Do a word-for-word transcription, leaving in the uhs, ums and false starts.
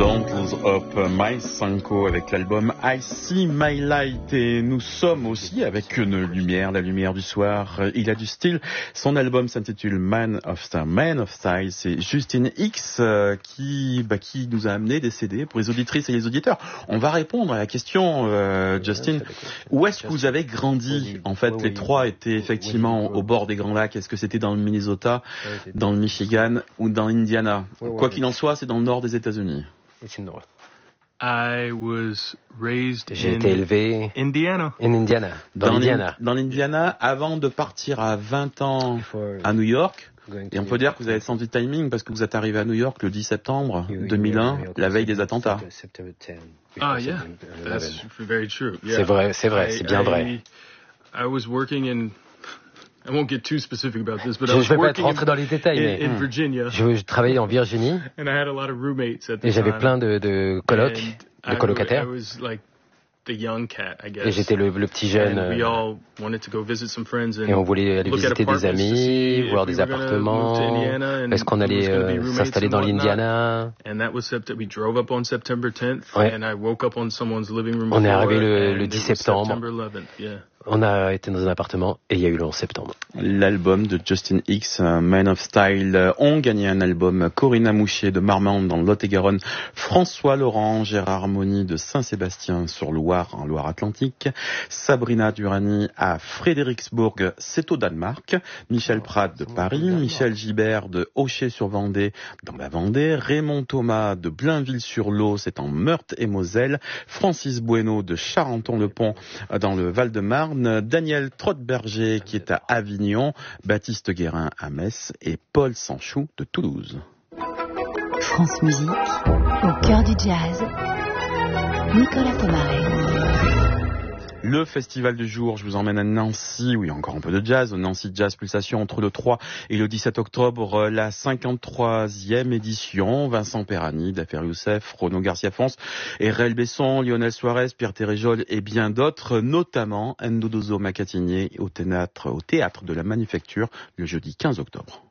Dentals of My Sanko avec l'album I See My Light, et nous sommes aussi avec une lumière, la lumière du soir. Il a du style. Son album s'intitule Man of Style. Man of Style, c'est Justin X euh, qui, bah, qui nous a amené des C D pour les auditrices et les auditeurs. On va répondre à la question, euh, Justin. Où est-ce que vous avez grandi? En fait, les trois étaient effectivement au bord des Grands Lacs. Est-ce que c'était dans le Minnesota, dans le Michigan ou dans l'Indiana? Quoi qu'il en soit, c'est dans le nord des États-Unis. I was raised J'ai été élevé Indiana. in Indiana, dans, Dans l'Indiana. Dans l'Indiana, avant de partir à vingt ans à New York. Et on peut dire que vous avez senti le timing parce que vous êtes arrivé à New York le dix septembre deux mille un, la veille des attentats. Ah, yeah, that's very true. Yeah. C'est vrai, c'est vrai, c'est bien I, vrai. I, I was working in. I won't get too specific about this, but Je I ne was vais pas être working rentré dans les détails, in, mais in Virginia, je, je travaillais en Virginie and I had a lot of roommates at the et j'avais time. plein de, de colocs, And de colocataires. I, I was like the young cat, I guess. Et j'étais le, le petit jeune. And we euh, all wanted to go visit some friends and Et on voulait aller look at visiter des apartments to amis, see voir if des we were gonna appartements. move to Indiana and Est-ce qu'on who allait was gonna be euh, roommates s'installer and dans whatnot. l'Indiana? And that was September. We drove up on September tenth, Ouais. and I woke up on someone's living room. On est floor, arrivé le, and le it dix was septembre. September eleventh, yeah. On a été dans un appartement et il y a eu le onze septembre. L'album de Justin X, Man of Style, ont gagné un album. Corinna Mouchier de Marmande dans le Lot-et-Garonne, François Laurent, Gérard Moni de Saint-Sébastien sur Loire en Loire-Atlantique, Sabrina Durani à Frédéricsbourg, c'est au Danemark, Michel Pratt de Paris, Michel Gibert de Aucher-sur-Vendée dans la Vendée, Raymond Thomas de Blainville-sur-Lot, c'est en Meurthe-et-Moselle, Francis Bueno de Charenton-le-Pont dans le Val-de-Marne, Daniel Trotberger qui est à Avignon, Baptiste Guérin à Metz et Paul Sanchou de Toulouse. France Musique, au cœur du jazz, Nicolas Tomaret. Le festival du jour, je vous emmène à Nancy, où il y a encore un peu de jazz, au Nancy Jazz Pulsation entre le trois et le dix-sept octobre, la cinquante-troisième édition. Vincent Perani, Dafer Youssef, Renaud Garcia-Fons, Erel Besson, Lionel Suarez, Pierre Téréjol et bien d'autres, notamment Ndodozo Makatinier au théâtre, au théâtre de la Manufacture le jeudi quinze octobre.